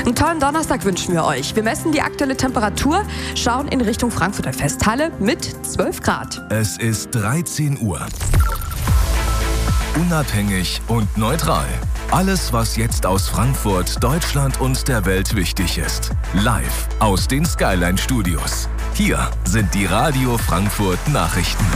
Einen tollen Donnerstag wünschen wir euch. Wir messen die aktuelle Temperatur, schauen in Richtung Frankfurter Festhalle mit 12 Grad. Es ist 13 Uhr. Unabhängig und neutral. Alles, was jetzt aus Frankfurt, Deutschland und der Welt wichtig ist. Live aus den Skyline Studios. Hier sind die Radio Frankfurt Nachrichten.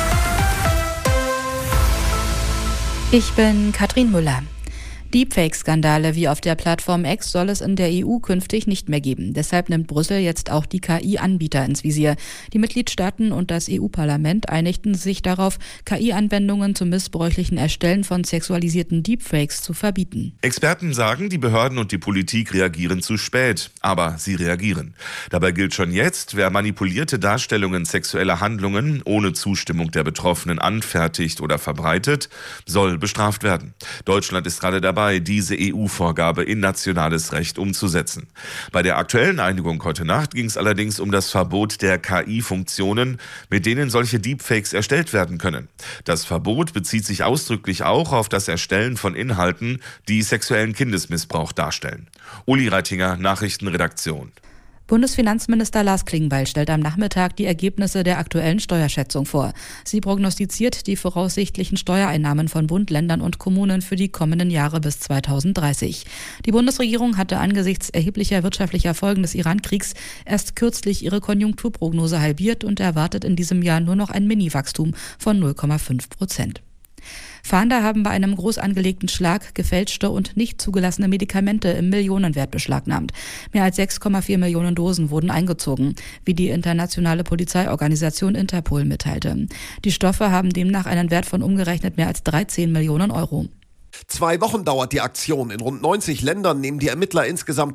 Ich bin Katrin Müller. Deepfake-Skandale wie auf der Plattform X soll es in der EU künftig nicht mehr geben. Deshalb nimmt Brüssel jetzt auch die KI-Anbieter ins Visier. Die Mitgliedstaaten und das EU-Parlament einigten sich darauf, KI-Anwendungen zum missbräuchlichen Erstellen von sexualisierten Deepfakes zu verbieten. Experten sagen, die Behörden und die Politik reagieren zu spät. Aber sie reagieren. Dabei gilt schon jetzt, wer manipulierte Darstellungen sexueller Handlungen ohne Zustimmung der Betroffenen anfertigt oder verbreitet, soll bestraft werden. Deutschland ist gerade dabei, diese EU-Vorgabe in nationales Recht umzusetzen. Bei der aktuellen Einigung heute Nacht ging es allerdings um das Verbot der KI-Funktionen, mit denen solche Deepfakes erstellt werden können. Das Verbot bezieht sich ausdrücklich auch auf das Erstellen von Inhalten, die sexuellen Kindesmissbrauch darstellen. Uli Reitinger, Nachrichtenredaktion. Bundesfinanzminister Lars Klingbeil stellt am Nachmittag die Ergebnisse der aktuellen Steuerschätzung vor. Sie prognostiziert die voraussichtlichen Steuereinnahmen von Bund, Ländern und Kommunen für die kommenden Jahre bis 2030. Die Bundesregierung hatte angesichts erheblicher wirtschaftlicher Folgen des Iran-Kriegs erst kürzlich ihre Konjunkturprognose halbiert und erwartet in diesem Jahr nur noch ein Mini-Wachstum von 0,5%. Fahnder haben bei einem groß angelegten Schlag gefälschte und nicht zugelassene Medikamente im Millionenwert beschlagnahmt. Mehr als 6,4 Millionen Dosen wurden eingezogen, wie die internationale Polizeiorganisation Interpol mitteilte. Die Stoffe haben demnach einen Wert von umgerechnet mehr als 13 Millionen Euro. 2 Wochen dauert die Aktion. In rund 90 Ländern nehmen die Ermittler insgesamt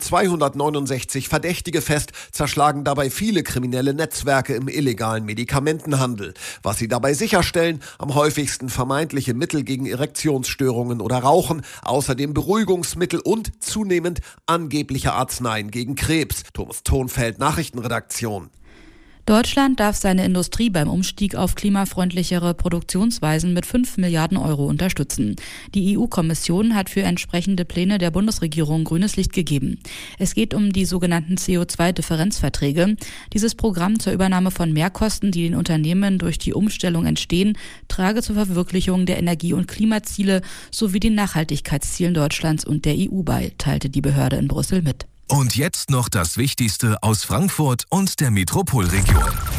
269 Verdächtige fest, zerschlagen dabei viele kriminelle Netzwerke im illegalen Medikamentenhandel. Was sie dabei sicherstellen, am häufigsten vermeintliche Mittel gegen Erektionsstörungen oder Rauchen, außerdem Beruhigungsmittel und zunehmend angebliche Arzneien gegen Krebs. Thomas Thonfeld, Nachrichtenredaktion. Deutschland darf seine Industrie beim Umstieg auf klimafreundlichere Produktionsweisen mit 5 Milliarden Euro unterstützen. Die EU-Kommission hat für entsprechende Pläne der Bundesregierung grünes Licht gegeben. Es geht um die sogenannten CO2-Differenzverträge. Dieses Programm zur Übernahme von Mehrkosten, die den Unternehmen durch die Umstellung entstehen, trage zur Verwirklichung der Energie- und Klimaziele sowie den Nachhaltigkeitszielen Deutschlands und der EU bei, teilte die Behörde in Brüssel mit. Und jetzt noch das Wichtigste aus Frankfurt und der Metropolregion.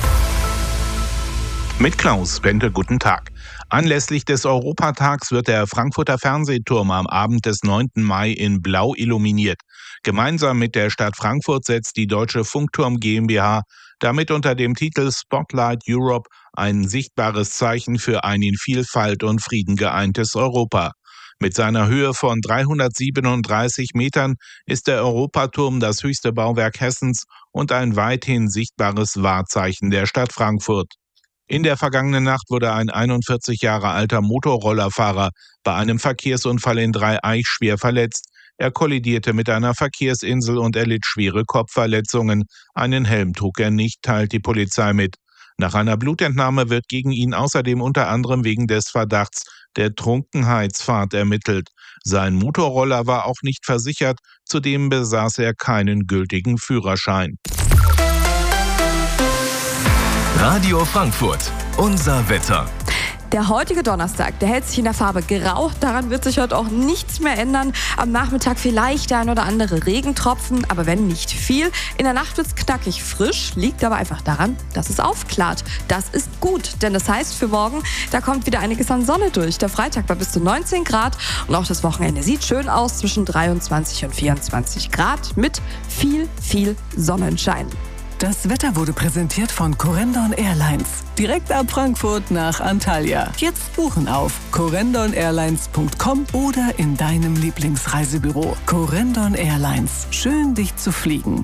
Mit Klaus Bente, guten Tag. Anlässlich des Europatags wird der Frankfurter Fernsehturm am Abend des 9. Mai in Blau illuminiert. Gemeinsam mit der Stadt Frankfurt setzt die Deutsche Funkturm GmbH damit unter dem Titel Spotlight Europe ein sichtbares Zeichen für ein in Vielfalt und Frieden geeintes Europa. Mit seiner Höhe von 337 Metern ist der Europaturm das höchste Bauwerk Hessens und ein weithin sichtbares Wahrzeichen der Stadt Frankfurt. In der vergangenen Nacht wurde ein 41 Jahre alter Motorrollerfahrer bei einem Verkehrsunfall in Dreieich schwer verletzt. Er kollidierte mit einer Verkehrsinsel und erlitt schwere Kopfverletzungen. Einen Helm trug er nicht, teilt die Polizei mit. Nach einer Blutentnahme wird gegen ihn außerdem unter anderem wegen des Verdachts der Trunkenheitsfahrt ermittelt. Sein Motorroller war auch nicht versichert, zudem besaß er keinen gültigen Führerschein. Radio Frankfurt, unser Wetter. Der heutige Donnerstag, der hält sich in der Farbe grau. Daran wird sich heute auch nichts mehr ändern. Am Nachmittag vielleicht der ein oder andere Regentropfen, aber wenn nicht viel. In der Nacht wird es knackig frisch, liegt aber einfach daran, dass es aufklart. Das ist gut, denn das heißt für morgen, da kommt wieder einiges an Sonne durch. Der Freitag war bis zu 19 Grad und auch das Wochenende sieht schön aus, zwischen 23 und 24 Grad mit viel Sonnenschein. Das Wetter wurde präsentiert von Corendon Airlines. Direkt ab Frankfurt nach Antalya. Jetzt buchen auf corendon-airlines.com oder in deinem Lieblingsreisebüro. Corendon Airlines. Schön, dich zu fliegen.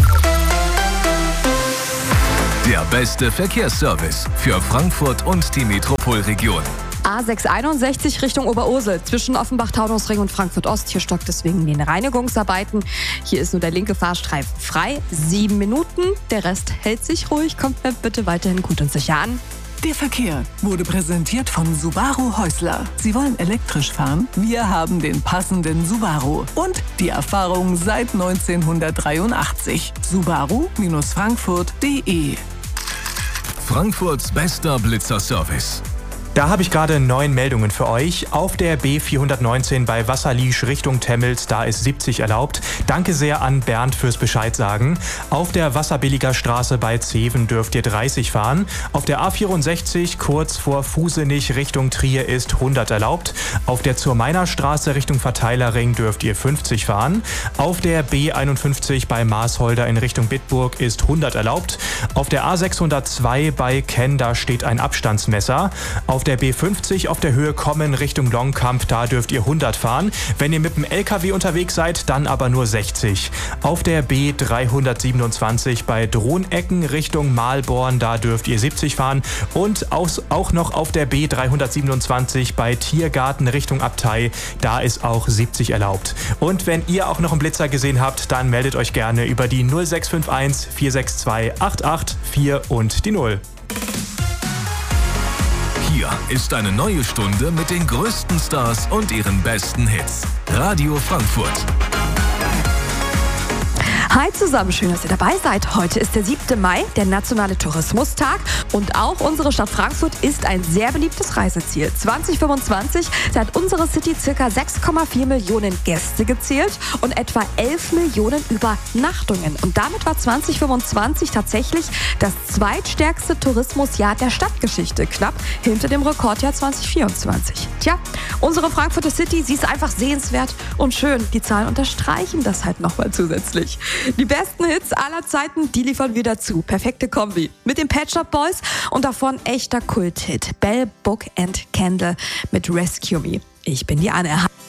Der beste Verkehrsservice für Frankfurt und die Metropolregion. A661 Richtung Oberursel zwischen Offenbach-Taunusring und Frankfurt-Ost. Hier stockt es wegen den Reinigungsarbeiten. Hier ist nur der linke Fahrstreifen frei. 7 Minuten. Der Rest hält sich ruhig. Kommt mir bitte weiterhin gut und sicher an. Der Verkehr wurde präsentiert von Subaru Häusler. Sie wollen elektrisch fahren? Wir haben den passenden Subaru. Und die Erfahrung seit 1983. Subaru-Frankfurt.de. Frankfurts bester Blitzerservice. Da habe ich gerade 9 Meldungen für euch. Auf der B419 bei Wasserliesch Richtung Temmels, da ist 70 erlaubt. Danke sehr an Bernd fürs Bescheid sagen. Auf der Wasserbilliger Straße bei Zeven dürft ihr 30 fahren. Auf der A64 kurz vor Fusenich Richtung Trier ist 100 erlaubt. Auf der Zur-Mainer Straße Richtung Verteilerring dürft ihr 50 fahren. Auf der B51 bei Maasholder in Richtung Bitburg ist 100 erlaubt. Auf der A602 bei Kenn, da steht ein Abstandsmesser. Auf der B50 auf der Höhe Kommen Richtung Longkamp, da dürft ihr 100 fahren. Wenn ihr mit dem LKW unterwegs seid, dann aber nur 60. Auf der B327 bei Drohnecken Richtung Mahlborn, da dürft ihr 70 fahren. Und auch noch auf der B327 bei Tiergarten Richtung Abtei, da ist auch 70 erlaubt. Und wenn ihr auch noch einen Blitzer gesehen habt, dann meldet euch gerne über die 0651 462 884 und die 0. Hier ist eine neue Stunde mit den größten Stars und ihren besten Hits. Radio Frankfurt. Hi zusammen, schön, dass ihr dabei seid. Heute ist der 7. Mai, der nationale Tourismustag. Und auch unsere Stadt Frankfurt ist ein sehr beliebtes Reiseziel. 2025 hat unsere City ca. 6,4 Millionen Gäste gezählt und etwa 11 Millionen Übernachtungen. Und damit war 2025 tatsächlich das zweitstärkste Tourismusjahr der Stadtgeschichte, knapp hinter dem Rekordjahr 2024. Tja, unsere Frankfurter City, sie ist einfach sehenswert und schön. Die Zahlen unterstreichen das halt nochmal zusätzlich. Die besten Hits aller Zeiten, die liefern wir dazu. Perfekte Kombi. Mit den Pet Shop Boys und davon echter Kulthit. Bell, Book and Candle mit Rescue Me. Ich bin die Anne.